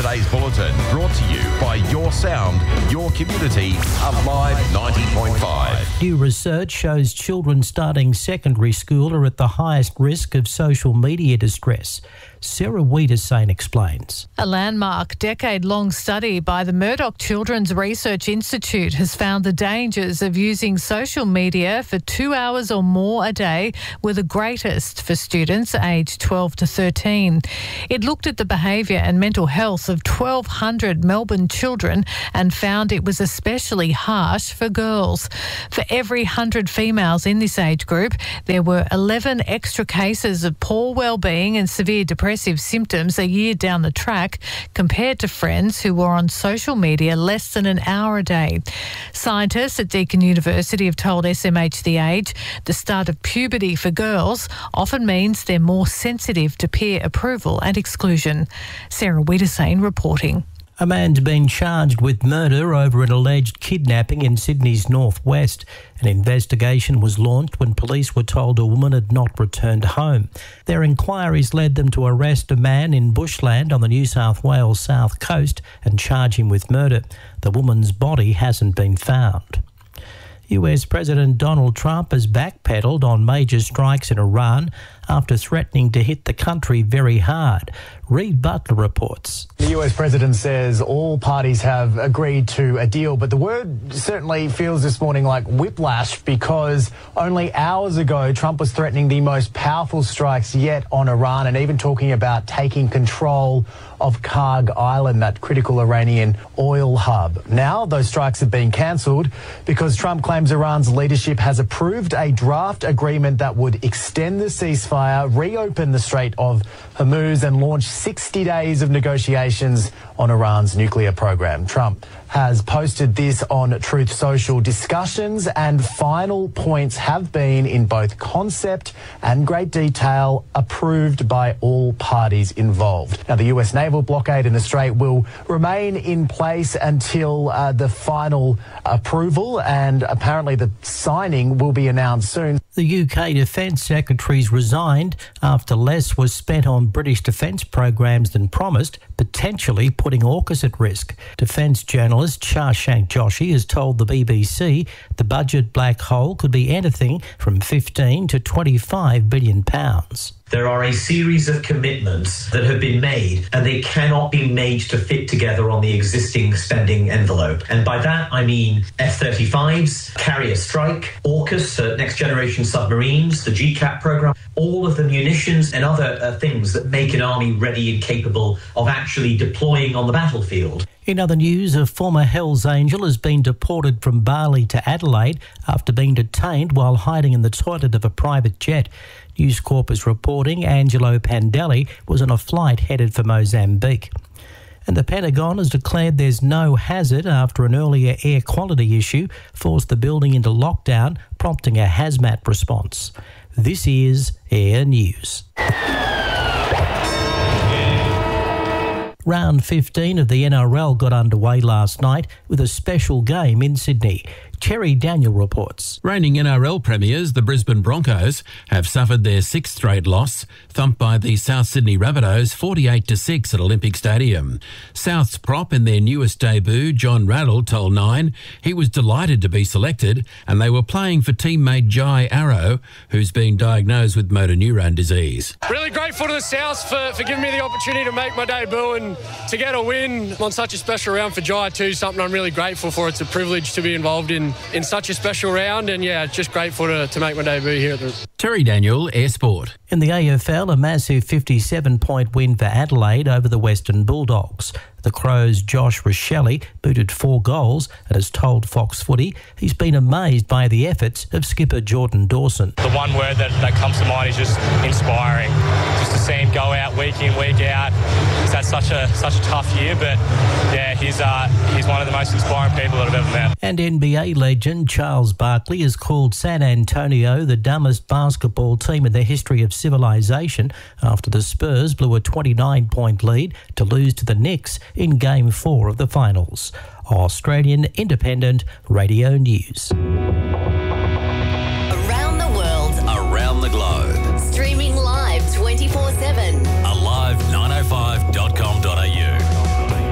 today's bulletin brought to you by Your Sound, Your Community, Alive 90.5. New research shows children starting secondary school are at the highest risk of social media distress. Sarah Wiedersane explains. A landmark decade-long study by the Murdoch Children's Research Institute has found the dangers of using social media for 2 hours or more a day were the greatest for students aged 12 to 13. It looked at the behaviour and mental health of 1,200 Melbourne children and found it was especially harsh for girls. For every 100 females in this age group, there were 11 extra cases of poor wellbeing and severe depression symptoms a year down the track compared to friends who were on social media less than an hour a day. Scientists at Deakin University have told SMH The Age the start of puberty for girls often means they're more sensitive to peer approval and exclusion. Sarah Wiedersane reporting. A man's been charged with murder over an alleged kidnapping in Sydney's northwest. An investigation was launched when police were told a woman had not returned home. Their inquiries led them to arrest a man in bushland on the New South Wales south coast and charge him with murder. The woman's body hasn't been found. US President Donald Trump has backpedalled on major strikes in Iran after threatening to hit the country very hard. Reid Butler reports. The US president says all parties have agreed to a deal, but the word certainly feels this morning like whiplash because only hours ago Trump was threatening the most powerful strikes yet on Iran and even talking about taking control of Karg Island, that critical Iranian oil hub. Now those strikes have been cancelled because Trump claims Iran's leadership has approved a draft agreement that would extend the ceasefire, reopen the Strait of Hormuz and launch 60 days of negotiations on Iran's nuclear program. Trump has posted this on Truth Social. Discussions and final points have been, in both concept and great detail, approved by all parties involved. Now, the US naval blockade in the Strait will remain in place until the final approval, and apparently the signing will be announced soon. The UK Defence Secretary's resigned after less was spent on British defence programs than promised, potentially putting AUKUS at risk. Defence journalist Shashank Joshi has told the BBC the budget black hole could be anything from 15 to 25 billion pounds. There are a series of commitments that have been made and they cannot be made to fit together on the existing spending envelope. And by that, I mean F-35s, Carrier Strike, AUKUS, next generation submarines, the GCAP program, all of the munitions and other things that make an army ready and capable of actually deploying on the battlefield. In other news, a former Hells Angel has been deported from Bali to Adelaide after being detained while hiding in the toilet of a private jet. News Corp is reporting Angelo Pandelli was on a flight headed for Mozambique. And the Pentagon has declared there's no hazard after an earlier air quality issue forced the building into lockdown, prompting a hazmat response. This is Air News. Round 15 of the NRL got underway last night with a special game in Sydney. Terry Daniel reports. Reigning NRL premiers, the Brisbane Broncos, have suffered their sixth straight loss, thumped by the South Sydney Rabbitohs 48-6 at Olympic Stadium. South's prop in their newest debut, John Raddle, told Nine he was delighted to be selected and they were playing for teammate Jai Arrow, who's been diagnosed with motor neurone disease. Really grateful to the Souths for giving me the opportunity to make my debut and to get a win on such a special round for Jai too, something I'm really grateful for. It's a privilege to be involved in such a special round and just grateful to make my debut here at the... Terry Daniel, Air Sport. In the AFL, a massive 57-point win for Adelaide over the Western Bulldogs. The Crows' Josh Rachele booted 4 goals and has told Fox Footy he's been amazed by the efforts of skipper Jordan Dawson. The one word that comes to mind is just inspiring. Just to see him go out week in, week out. He's had such a tough year, but he's one of the most inspiring people that I've ever met. And NBA legend Charles Barkley has called San Antonio the dumbest basketball team in the history of civilization after the Spurs blew a 29-point lead to lose to the Knicks in Game 4 of the finals. Australian Independent Radio News. Around the world. Around the globe. Streaming live 24/7. Alive905.com.au.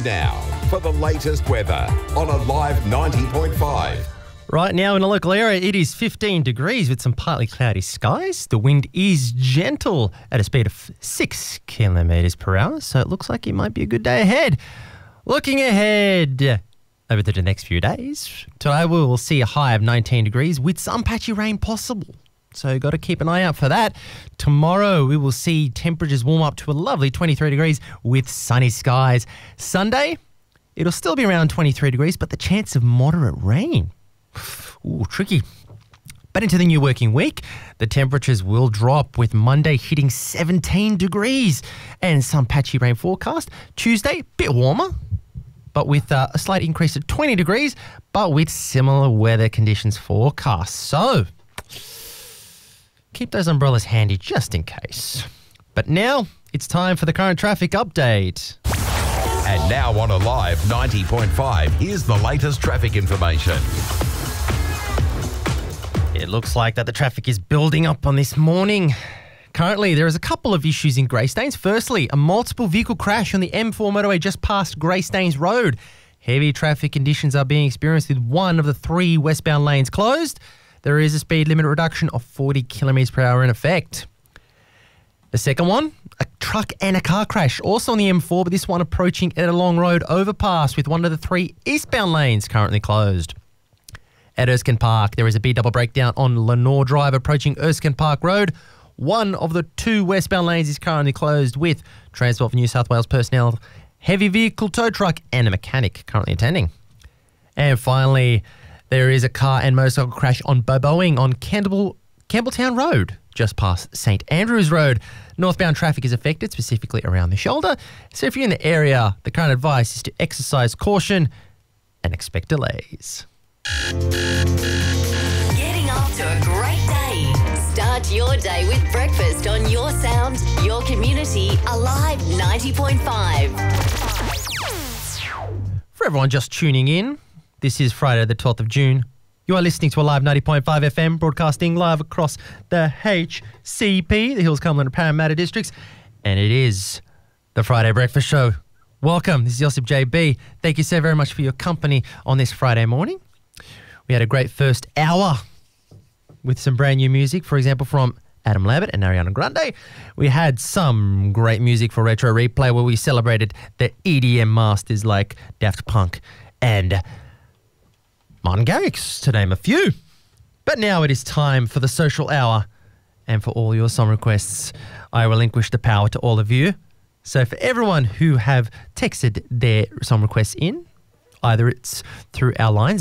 now for the latest weather on Alive 90.5. Right now in the local area, it is 15 degrees with some partly cloudy skies. The wind is gentle at a speed of 6 kilometres per hour, so it looks like it might be a good day ahead. Looking ahead over to the next few days, today we will see a high of 19 degrees with some patchy rain possible. So got to keep an eye out for that. Tomorrow we will see temperatures warm up to a lovely 23 degrees with sunny skies. Sunday, it'll still be around 23 degrees, but the chance of moderate rain. Ooh, tricky. But into the new working week, the temperatures will drop with Monday hitting 17 degrees and some patchy rain forecast. Tuesday, bit warmer, but with a slight increase to 20 degrees, but with similar weather conditions forecast. So keep those umbrellas handy just in case. But now it's time for the current traffic update. And now on Alive 90.5, here's the latest traffic information. It looks like that the traffic is building up on this morning. Currently, there is a couple of issues in Greystanes. Firstly, a multiple vehicle crash on the M4 motorway just past Greystanes Road. Heavy traffic conditions are being experienced with one of the 3 westbound lanes closed. There is a speed limit reduction of 40 kilometres per hour in effect. The second one, a truck and a car crash, also on the M4, but this one approaching Ettalong Road overpass with one of the 3 eastbound lanes currently closed. At Erskine Park, there is a B-double breakdown on Lenore Drive approaching Erskine Park Road. One of the 2 westbound lanes is currently closed with Transport for New South Wales personnel, heavy vehicle tow truck and a mechanic currently attending. And finally, there is a car and motorcycle crash on Boboing on Campbelltown Road, just past St Andrews Road. Northbound traffic is affected, specifically around the shoulder. So if you're in the area, the current advice is to exercise caution and expect delays. Getting off to a great day. Start your day with breakfast on your sound, your community, Alive 90.5. For everyone just tuning in, this is Friday the 12th of June. You are listening to Alive 90.5 FM, broadcasting live across the HCP, the Hills, Cumberland and Parramatta districts, and it is the Friday Breakfast Show. Welcome, this is Josip JB. Thank you so very much for your company on this Friday morning. We had a great first hour with some brand new music, for example, from Adam Lambert and Ariana Grande. We had some great music for Retro Replay where we celebrated the EDM masters like Daft Punk and Martin Garrix, to name a few. But now it is time for the social hour, and for all your song requests, I relinquish the power to all of you. So for everyone who have texted their song requests in, either it's through our line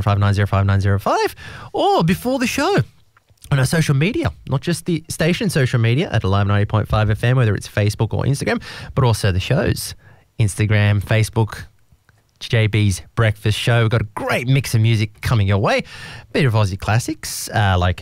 0405905905 or before the show on our social media, not just the station social media at Alive 90.5 FM, whether it's Facebook or Instagram, but also the show's Instagram, Facebook, JB's Breakfast Show. We've got a great mix of music coming your way. A bit of Aussie classics like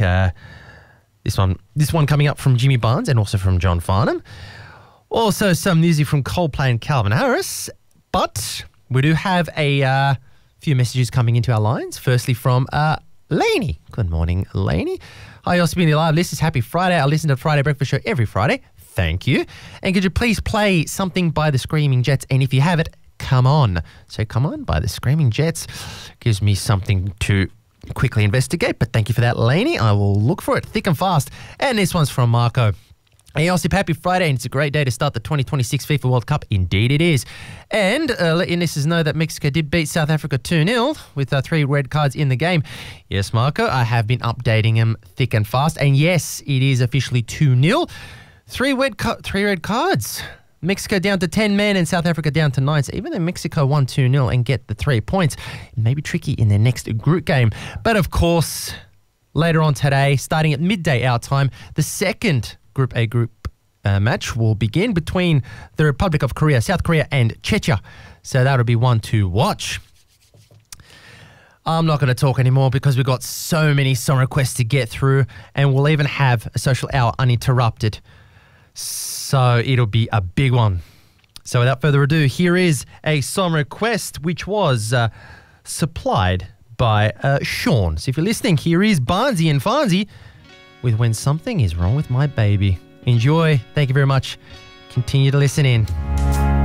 this one coming up from Jimmy Barnes and also from John Farnham. Also some music from Coldplay and Calvin Harris, but we do have a few messages coming into our lines. Firstly from Lainey. Good morning, Lainey. Hi, also being alive. Listeners, happy Friday. I listen to the Friday Breakfast Show every Friday. Thank you. And could you please play something by the Screaming Jets? And if you have it, Come On. So Come On by the Screaming Jets gives me something to quickly investigate. But thank you for that, Lainey. I will look for it thick and fast. And this one's from Marco. Hey, Josip, happy Friday, and it's a great day to start the 2026 FIFA World Cup. Indeed it is. And let your listeners know that Mexico did beat South Africa 2-0 with 3 red cards in the game. Yes, Marco, I have been updating them thick and fast. And yes, it is officially 2-0. 3 red cards. Mexico down to 10 men and South Africa down to 9. So even though Mexico won 2-0 and get the 3 points, it may be tricky in their next group game. But of course, later on today, starting at midday our time, the second Group A match will begin between the Republic of Korea, South Korea and Czechia. So that'll be one to watch. I'm not going to talk anymore because we've got so many song requests to get through, and we'll even have a social hour uninterrupted. So it'll be a big one. So without further ado, here is a song request which was supplied by Sean. So if you're listening, here is Barnsey and Farnsey with When Something Is Wrong With My Baby. Enjoy. Thank you very much. Continue to listen in.